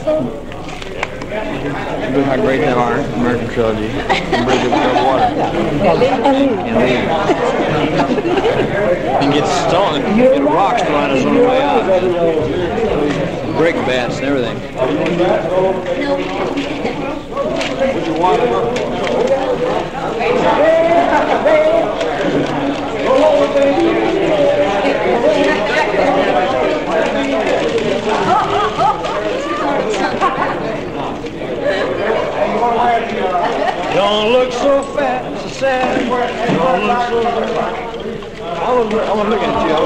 Look how great they are, American trilogy. Bridge over water. And get stoned, get rocks thrown us on the way out. Break bats and everything. Would you want Don't look so fat, so sad. Don't look so fat. I was looking at you.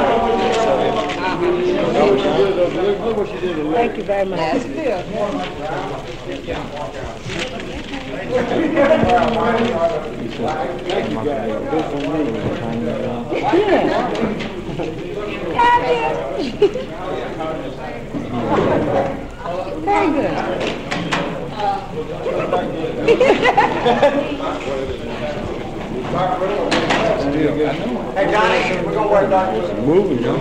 Look what you did. Thank you very much. That's good. Very good. Hey Johnny, we're gonna work on this. Moving, you know.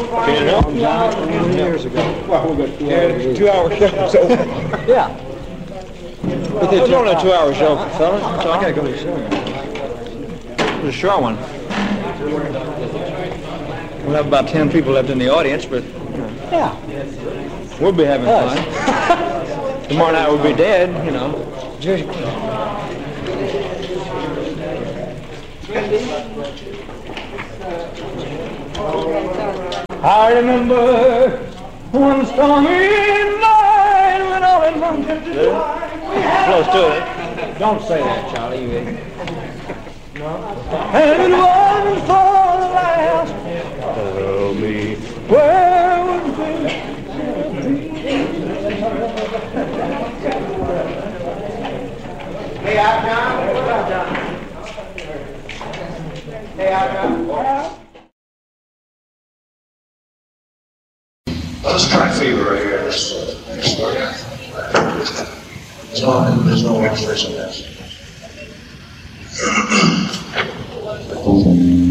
Years ago. Well, we got 2 hour show. So. Yeah. But it's only a 2 hour show, fella. So I gotta go to the show. It's a short one. We'll have about 10 people left in the audience, but Yeah. we'll be having fun. Tomorrow night we'll be dead, you know. I remember one stormy night when all in one close to it. Don't say that, Charlie. You idiot. And it wasn't for the last. Tell me where would we be? Hey, out, John. Hey, out, John. Let's try fever right here. There's no answers in this.